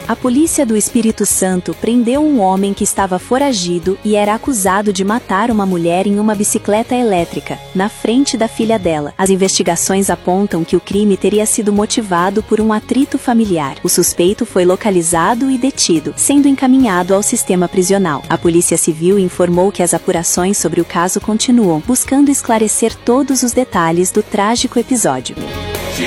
A polícia do Espírito Santo prendeu um homem que estava foragido e era acusado de matar uma mulher em uma bicicleta elétrica, na frente da filha dela. As investigações apontam que o crime teria sido motivado por um atrito familiar. O suspeito foi localizado e detido, sendo encaminhado ao sistema prisional. A Polícia Civil informou que as apurações sobre o caso continuam, buscando esclarecer todos os detalhes do trágico episódio.